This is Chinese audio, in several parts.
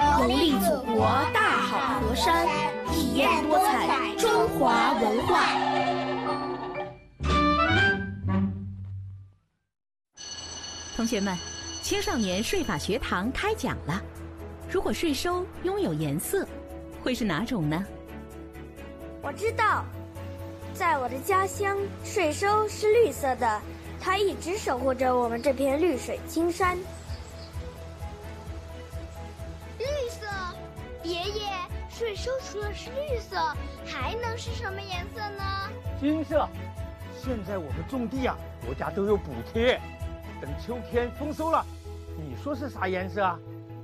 游历祖国大好河山，体验多彩中华文化。 同学们，青少年税法学堂开讲了。如果税收拥有颜色，会是哪种呢？ 我知道，在我的家乡，税收是绿色的，它一直守护着我们这片绿水青山。 绿色，爷爷，税收除了是绿色，还能是什么颜色呢？ 金色。现在我们种地啊，国家都有补贴。等秋天丰收了，你说是啥颜色啊？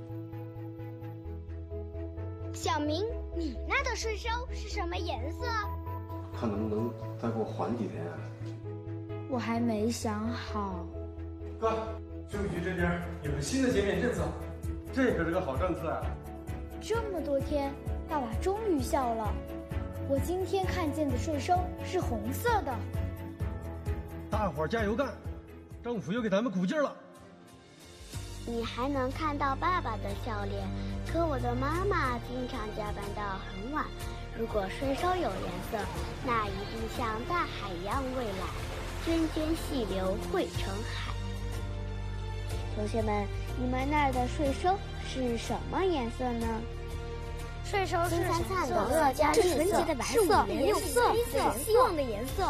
小明，你那的税收是什么颜色？ 看能不能再给我缓几天啊。 我还没想好。 哥，税务局这边有个新的减免政策，这可是个好政策啊！ 这么多天，爸爸终于笑了。我今天看见的税收是红色的。 大伙儿加油干！政府又给咱们鼓劲了。 你还能看到爸爸的笑脸，可我的妈妈经常加班到很晚。如果税收有颜色，那一定像大海一样蔚蓝，涓涓细流汇成海。同学们，你们那儿的税收是什么颜色呢？ 税收是金灿灿的乐嘉绿色， 纯洁的白色， 是五颜六色， 是希望的颜色。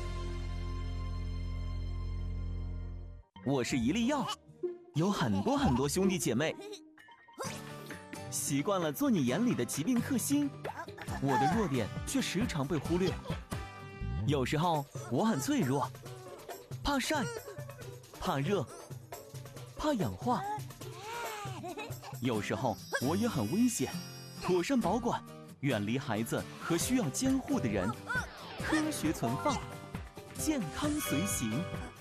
我是一粒药，有很多兄弟姐妹，习惯了做你眼里的疾病克星，我的弱点却时常被忽略。有时候我很脆弱，怕晒，怕热，怕氧化。有时候我也很危险，妥善保管，远离孩子和需要监护的人，科学存放，健康随行。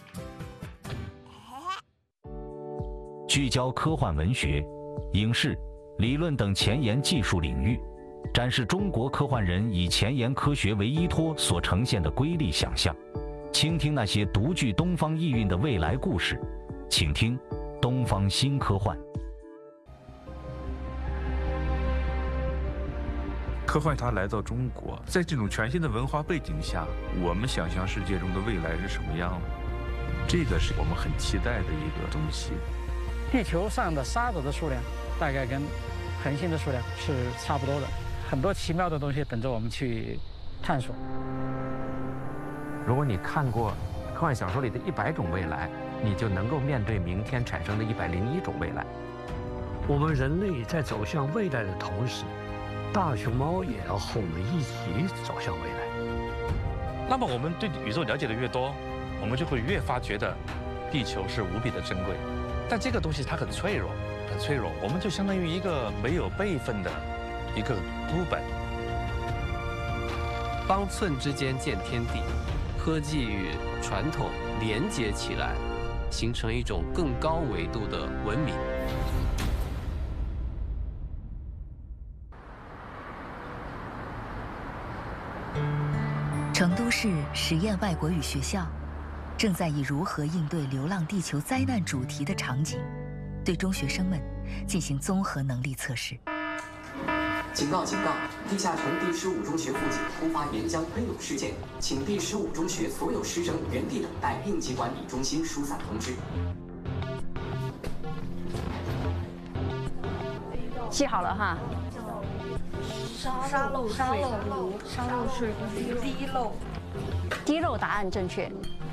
聚焦科幻文学、影视、理论等前沿技术领域，展示中国科幻人以前沿科学为依托所呈现的瑰丽想象，倾听那些独具东方意蕴的未来故事。请听《东方新科幻》。 科幻它来到中国，在这种全新的文化背景下，我们想象世界中的未来是什么样的？这个是我们很期待的一个东西。 地球上的沙子的数量大概跟恒星的数量是差不多的，很多奇妙的东西等着我们去探索。 如果你看过科幻小说里的100种未来，你就能够面对明天产生的101种未来。 我们人类在走向未来的同时，大熊猫也要和我们一起走向未来。 那么我们对宇宙了解的越多，我们就会越发觉得地球是无比的珍贵。但这个东西它很脆弱，很脆弱，我们就相当于一个没有备份的一个孤本。 方寸之间见天地，科技与传统连接起来，形成一种更高维度的文明。 成都市实验外国语学校正在以如何应对流浪地球灾难主题的场景，对中学生们进行综合能力测试。 警告！警告！地下城第15中学附近突发岩浆喷涌事件，请第15中学所有师生原地等待应急管理中心疏散通知。 记好了哈。 沙漏水滴漏答案正确。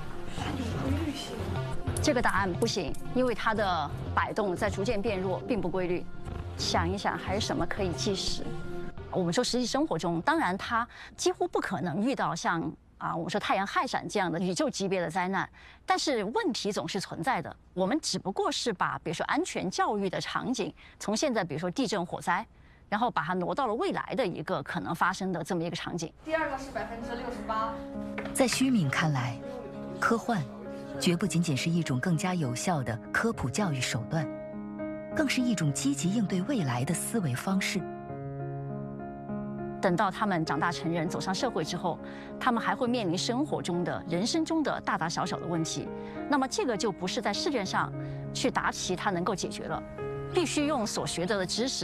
这个答案不行，因为它的摆动在逐渐变弱，并不规律。想一想，还有什么可以计时？我们说实际生活中，当然它几乎不可能遇到像我们说太阳氦闪这样的宇宙级别的灾难，但是问题总是存在的。我们只不过是把比如说安全教育的场景，从现在比如说地震、火灾，然后把它挪到了未来的一个可能发生的这么一个场景。 第二个是68%。 在虚敏看来，科幻绝不仅仅是一种更加有效的科普教育手段，更是一种积极应对未来的思维方式。 等到他们长大成人走上社会之后，他们还会面临生活中的人生中的大大小小的问题，那么这个就不是在试卷上去答题它能够解决了，必须用所学得的知识